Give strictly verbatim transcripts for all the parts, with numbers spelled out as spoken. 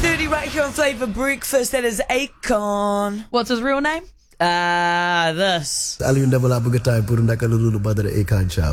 thirty right here on Flavour Breakfast. That is Akon. What's his real name? Ah, uh, this. Aliun never la bugatay puro nakalulu badara Akon show.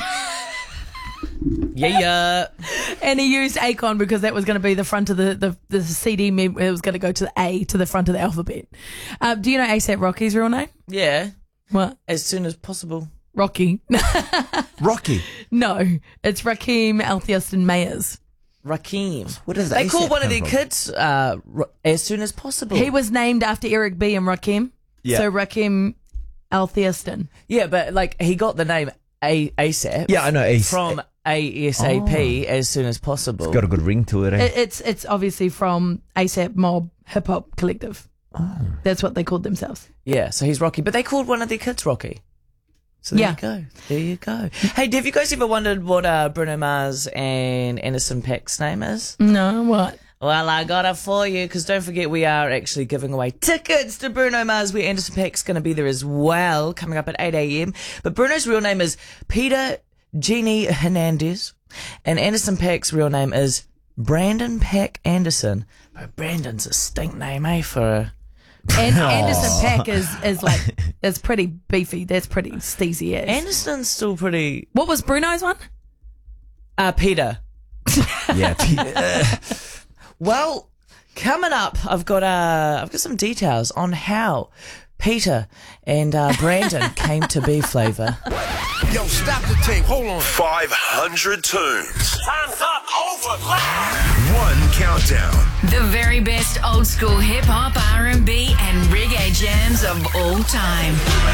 Yeah, yeah. And he used Akon because that was going to be the front of the, the, the C D. It was going to go to the A, to the front of the alphabet. Um, do you know ASAP Rocky's real name? Yeah. What? As soon as possible. Rocky. Rocky? No, it's Rakim Althuston Mayers. Rakim. What does They A$AP call one of come their from? kids uh, Ro- as soon as possible. He was named after Eric B. and Rakim. Yeah. So Rakim Althuston. Yeah, but like he got the name A- ASAP. Yeah, I know. Ace. From ASAP, as soon as possible. It's got a good ring to it, eh? It, it's it's obviously from ASAP Mob Hip Hop Collective. Oh. That's what they called themselves. Yeah, so he's Rocky. But they called one of their kids Rocky. So there Yeah. you go. There you go. Hey, have you guys ever wondered what uh, Bruno Mars and Anderson .Paak's name is? No, what? Well, I got it for you, because don't forget we are actually giving away tickets to Bruno Mars, where Anderson .Paak's going to be there as well, coming up at eight a.m. But Bruno's real name is Peter Genie Hernandez, and Anderson .Paak's real name is Brandon Paak Anderson. But Brandon's a stink name, eh, for a... And Anderson .Paak is, is like, that's pretty beefy. That's pretty steezy ass. Anderson's still pretty... What was Bruno's one? Uh, Peter. Yeah. P- Well, coming up, I've got uh, I've got some details on how Peter and uh, Brandon came to be Flavour. Yo, stop the tape. Hold on. five hundred tunes. Time's up. Over. One countdown. The very best old school hip hop, R and B, and reggae jams of all time.